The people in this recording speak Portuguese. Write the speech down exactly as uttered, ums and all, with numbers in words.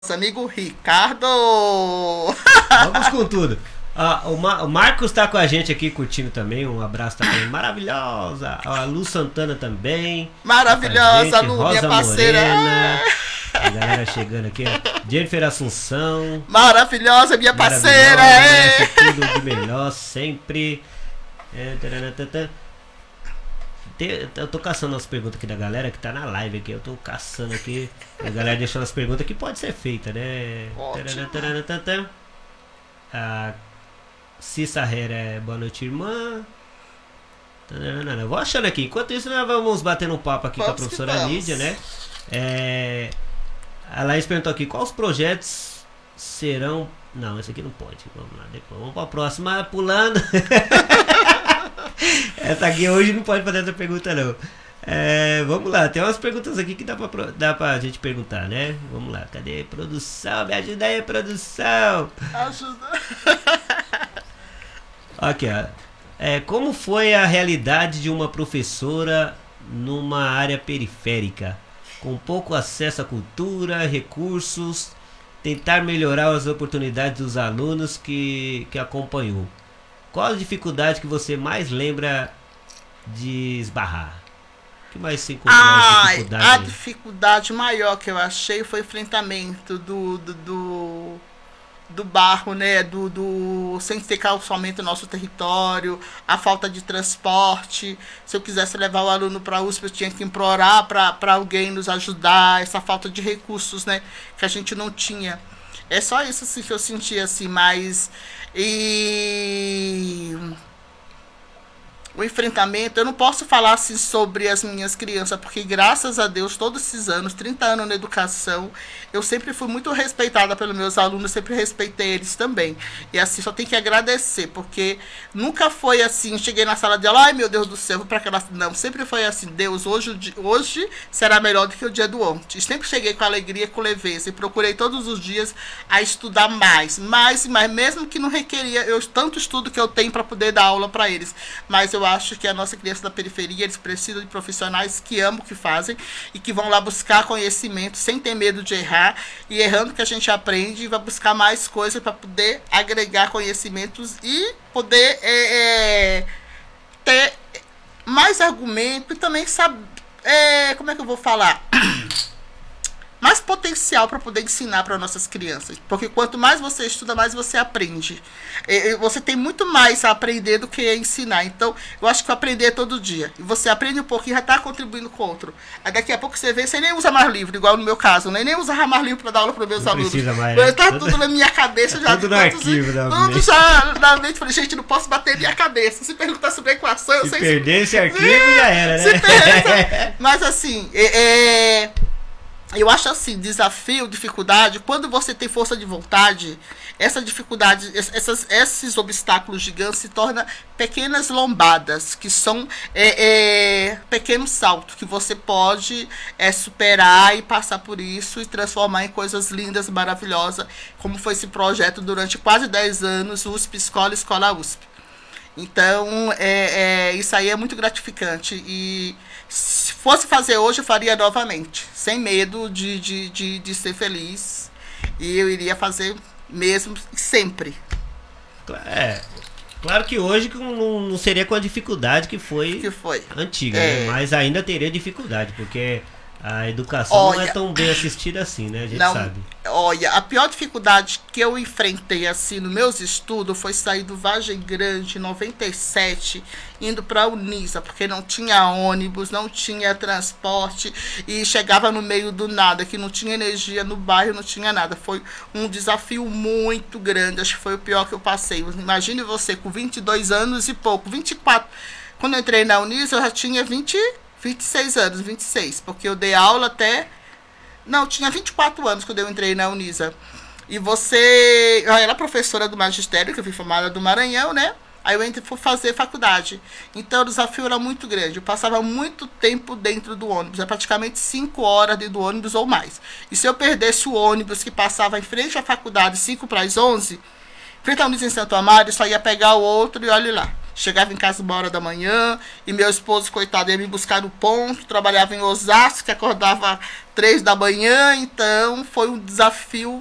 amigo Ricardo. Vamos com tudo. Ah, o, Ma o Marcos tá com a gente aqui curtindo também. Um abraço também. Maravilhosa. A Lu Santana também. Maravilhosa, tá Lu, Rosa minha parceira. Morena. A galera chegando aqui. Jennifer Assunção. Maravilhosa, minha parceira. É. Tudo de melhor sempre. É, taranatã. Eu tô caçando as perguntas aqui da galera que tá na live aqui. Eu tô caçando aqui. A galera deixando as perguntas que pode ser feita, né? Ótimo. A Cissa Herrera, boa noite, irmã. Eu vou achando aqui. Enquanto isso, nós vamos batendo um papo aqui vamos com a professora Lídia, né? É... A Laís perguntou aqui: quais projetos serão. Não, esse aqui não pode. Vamos lá, depois. Vamos pra próxima, pulando. Essa aqui hoje não pode fazer essa pergunta, não. É, vamos lá, tem umas perguntas aqui que dá pra, dá pra gente perguntar, né? Vamos lá, cadê produção? Me ajuda aí, produção! Ajuda! Aqui, ó. É, como foi a realidade de uma professora numa área periférica, com pouco acesso à cultura, recursos, tentar melhorar as oportunidades dos alunos que, que acompanhou? Qual a dificuldade que você mais lembra de esbarrar? O que mais se encontrou? Ah, dificuldade? A dificuldade maior que eu achei foi o enfrentamento do, do, do, do barro, né? Do, do, sem ter calçamento no nosso território, a falta de transporte. Se eu quisesse levar o aluno para a U S P, eu tinha que implorar para alguém nos ajudar. Essa falta de recursos, né? Que a gente não tinha. É só isso assim, que eu senti, assim, mas... E... o enfrentamento, eu não posso falar assim sobre as minhas crianças, porque graças a Deus, todos esses anos, trinta anos na educação, eu sempre fui muito respeitada pelos meus alunos, sempre respeitei eles também. E assim, só tenho que agradecer, porque nunca foi assim, cheguei na sala de aula, ai meu Deus do céu, vou para aquela... Não, sempre foi assim, Deus, hoje, hoje será melhor do que o dia do ontem. Sempre cheguei com alegria, com leveza, e procurei todos os dias a estudar mais, mais e mais, mesmo que não requeria eu, tanto estudo que eu tenho para poder dar aula para eles. Mas eu Eu acho que a nossa criança da periferia, eles precisam de profissionais que amam o que fazem e que vão lá buscar conhecimento sem ter medo de errar, e errando que a gente aprende e vai buscar mais coisas para poder agregar conhecimentos e poder é, é, ter mais argumento e também saber, é, como é que eu vou falar? Mais potencial para poder ensinar para nossas crianças. Porque quanto mais você estuda, mais você aprende. Você tem muito mais a aprender do que a ensinar. Então, eu acho que aprender é todo dia. E você aprende um pouquinho, já está contribuindo com o outro. Aí daqui a pouco você vê, você nem usa mais livro, igual no meu caso, né? Nem usava mais livro para dar aula para os meus não alunos. Precisa mais, né? Tá tudo na minha cabeça. Já tudo no arquivo da Tudo mente. já na mente. Falei, gente, não posso bater minha cabeça. Se perguntar sobre a equação, eu Se sei... perder esse arquivo, é, já era, né? Se perder, mas assim, é... é eu acho assim, desafio, dificuldade, quando você tem força de vontade, essa dificuldade, essas, esses obstáculos gigantes se tornam pequenas lombadas, que são é, é, pequenos saltos que você pode é, superar e passar por isso e transformar em coisas lindas, maravilhosas, como foi esse projeto durante quase dez anos, U S P Escola, Escola U S P. Então, é, é, isso aí é muito gratificante. E se fosse fazer hoje, eu faria novamente, sem medo de, de, de, de ser feliz. E eu iria fazer mesmo, sempre. É, claro que hoje não, não seria com a dificuldade que foi, que foi. antiga, é. né? Mas ainda teria dificuldade, porque a educação olha, não é tão bem assistida assim, né? A gente não, sabe. Olha, a pior dificuldade que eu enfrentei assim nos meus estudos foi sair do Vargem Grande em noventa e sete, indo para a Unisa, porque não tinha ônibus, não tinha transporte e chegava no meio do nada, que não tinha energia no bairro, não tinha nada. Foi um desafio muito grande, acho que foi o pior que eu passei. Imagine você com vinte e dois anos e pouco, vinte e quatro. Quando eu entrei na Unisa, eu já tinha vinte, vinte e seis anos, vinte e seis, porque eu dei aula até... Não, tinha vinte e quatro anos quando eu entrei na Unisa. E você... Eu era professora do magistério, que eu fui formada do Maranhão, né? Aí eu entrei, fui fazer faculdade. Então o desafio era muito grande. Eu passava muito tempo dentro do ônibus. Era praticamente cinco horas dentro do ônibus ou mais. E se eu perdesse o ônibus que passava em frente à faculdade, cinco para as onze, frente à Unisa em Santo Amaro, eu só ia pegar o outro e olha lá. chegava em casa uma hora da manhã, e meu esposo, coitado, ia me buscar no ponto, trabalhava em Osasco, que acordava três da manhã, então foi um desafio